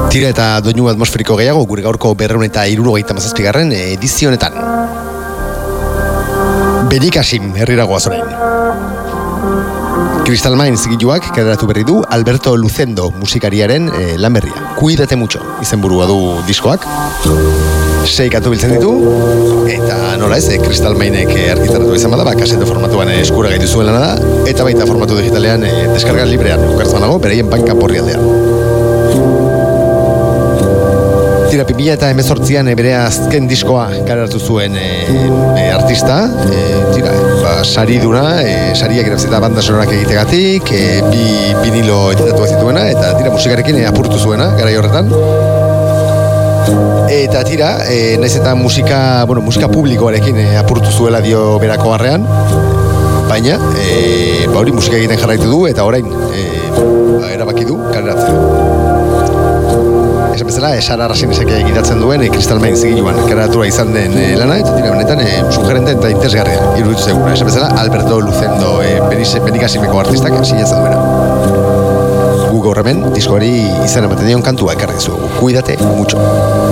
Tira eta doinu atmosferiko gehiago gure gaurko 277. Edizio honetan. Benicassim herrira goaz orain. Crystal Minds zigiluak kaleratu berri du Alberto Lucendo musikariaren lan berria. Cuídate mucho izenburua du diskoak. 6 kantu biltzen ditu eta nola ez, Crystal Mindsek argitaratu izan bada, kasete formatuan eskura gaitu zuen lana da, eta baita formatu digitalean deskarga librean ukartzen nago, beraien banka porrialdean. Tira, 2018an bere azken diskoa kaleratu zuen artista, sariduna, sariak irabazita banda sonorak egitegatik, bi vinilo editatu zituena, eta tira, musikarekin apurtu zuena, garai horretan. Eta tira, naiz eta musika publikoarekin apurtu zuela dio berako harrean, baina, hori musika egiten jarraitu du, eta orain, erabaki du kaleratzea. Esan bezala, Sara Rasinesek egitatzen duen Crystal Minds zigiluan kaleratua izan den lana, eta tira, benetan, sugerente eta interesgarria iruditu zeguna. Esan bezala, Alberto Lucendo Benicassimeko artistak sinatzen duena. Gu gaur hemen, diskoari izan ematen dion kantua ekarri zuegu. Cuídate mucho.